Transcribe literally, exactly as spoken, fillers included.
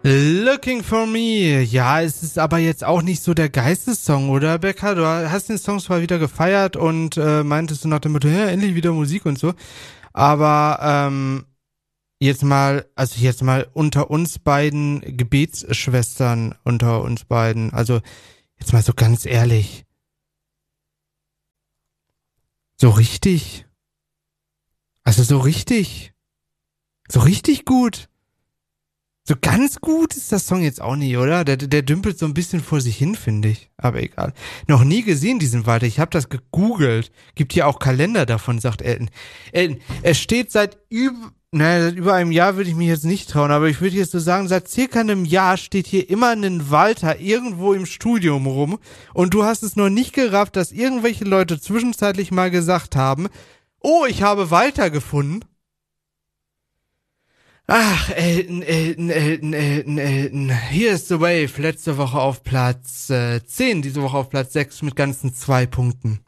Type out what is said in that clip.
Looking for me. Ja, es ist aber jetzt auch nicht so der Geistessong, oder, Becker? Du hast den Song zwar wieder gefeiert und äh, meintest du nach dem Motto, ja, endlich wieder Musik und so. Aber ähm, jetzt mal, also jetzt mal unter uns beiden Gebetsschwestern, unter uns beiden, also jetzt mal so ganz ehrlich. So richtig. Also so richtig. So richtig gut. So ganz gut ist das Song jetzt auch nicht, oder? Der, der dümpelt so ein bisschen vor sich hin, finde ich. Aber egal. Noch nie gesehen, diesen Walter. Ich habe das gegoogelt. Gibt hier auch Kalender davon, sagt Elton. Elton, es steht seit über, naja, seit über einem Jahr würde ich mich jetzt nicht trauen, aber ich würde jetzt so sagen, seit circa einem Jahr steht hier immer ein Walter irgendwo im Studium rum und du hast es noch nicht gerafft, dass irgendwelche Leute zwischenzeitlich mal gesagt haben, oh, ich habe Walter gefunden. Ach, Elton, Elton, Elton, Elton, Elton. Hier ist The Wave, letzte Woche auf Platz äh, zehn, diese Woche auf Platz sechs mit ganzen zwei Punkten.